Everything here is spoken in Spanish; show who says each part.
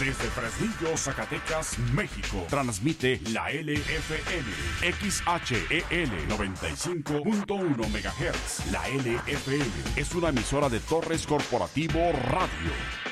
Speaker 1: Desde Fresnillo, Zacatecas, México, transmite la LFN, XHEL 95.1 MHz. La LFN es una emisora de Torres Corporativo Radio.